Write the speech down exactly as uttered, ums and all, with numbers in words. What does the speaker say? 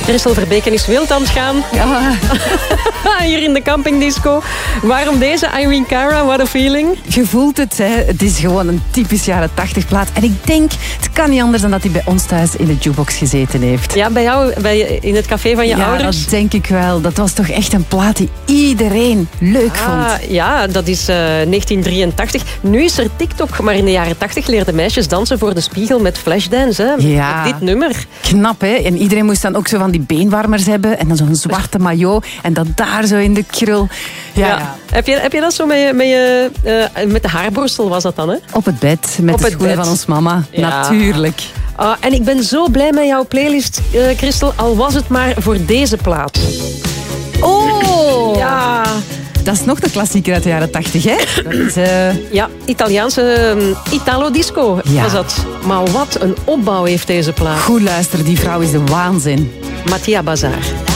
Christel Verbeken is wild aan het gaan. Ja. Hier in de campingdisco. Waarom deze Irene Cara? What a feeling. Je voelt het, hè. Het is gewoon een typisch jaren tachtig plaat. En ik denk, het kan niet anders dan dat hij bij ons thuis in de jukebox gezeten heeft. Ja, bij jou bij, in het café van je ja, ouders? Ja, dat denk ik wel. Dat was toch echt een plaat die iedereen leuk ah, vond. Ja, dat is uh, negentien drieëntachtig. Nu is er TikTok, maar in de jaren tachtig leerden meisjes dansen voor de spiegel met Flashdance. Hè? Ja. Met dit nummer. Knap, hè? En iedereen moest dan ook zo van die beenwarmers hebben. En dan zo'n zwarte maillot. En dat daar zo in de krul. Ja. Ja. Heb, je, heb je dat zo met, je, met, je, uh, met de haarborstel was dat dan, hè? Op het bed, met Op de het schoenen bed. van ons mama. Ja. Natuurlijk. Uh, en ik ben zo blij met jouw playlist, uh, Christel. Al was het maar voor deze plaat. Oh! Ja. Dat is nog de klassieker uit de jaren tachtig, hè? Dat is, uh... Ja, Italiaanse um, Italo-disco ja. was dat. Maar wat een opbouw heeft deze plaat. Goed luisteren, die vrouw is de waanzin. Mattia Bazar.